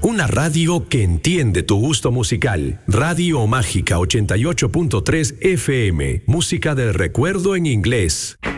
Una radio que entiende tu gusto musical. Radio Mágica 88.3 FM. Música del recuerdo en inglés.